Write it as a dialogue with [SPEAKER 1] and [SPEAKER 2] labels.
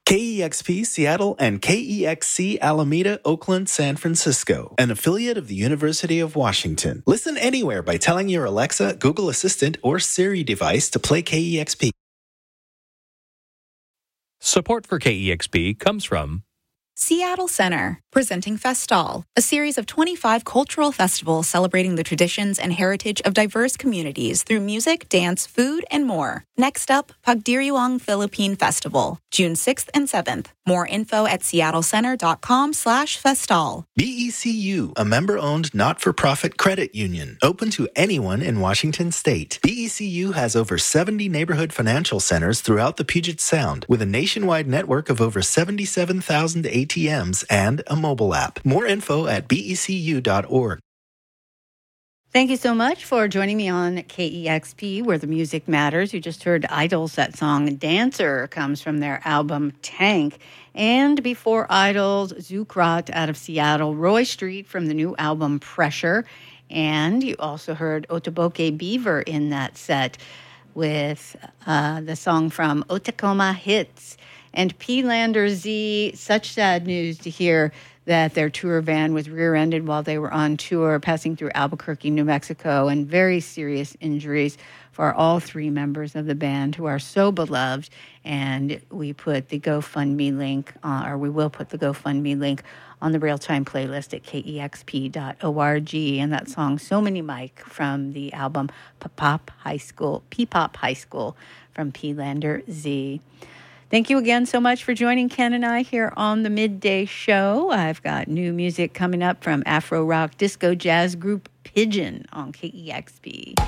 [SPEAKER 1] KEXP Seattle and KEXC Alameda, Oakland, San Francisco, an affiliate of the University of Washington. Listen anywhere by telling your Alexa, Google Assistant, or Siri device to play KEXP.
[SPEAKER 2] Support for KEXP comes from
[SPEAKER 3] Seattle Center, presenting Festal, a series of 25 cultural festivals celebrating the traditions and heritage of diverse communities through music, dance, food, and more. Next up, Pagdiriwang Philippine Festival, June 6th and 7th. More info at seattlecenter.com/festal.
[SPEAKER 1] BECU, a member-owned not-for-profit credit union, open to anyone in Washington state. BECU has over 70 neighborhood financial centers throughout the Puget Sound, with a nationwide network of over 77,000 ATMs and a mobile app. More info at becu.org.
[SPEAKER 4] Thank you so much for joining me on KEXP, where the music matters. You just heard Idols. That song Dancer comes from their album Tank. And before Idols, Zoukrat out of Seattle, Roy Street from the new album Pressure. And you also heard Otoboke Beaver in that set with the song from Otakoma Hits. And P-Lander Z, such sad news to hear that their tour van was rear-ended while they were on tour, passing through Albuquerque, New Mexico, and very serious injuries for all three members of the band who are so beloved. And we put the GoFundMe link, or we will put the GoFundMe link on the Real-Time playlist at kexp.org. And that song, So Many Mike, from the album P-Pop High School from P-Lander Z. Thank you again so much for joining Ken and I here on the Midday Show. I've got new music coming up from Afro rock disco jazz group Pigeon on KEXP.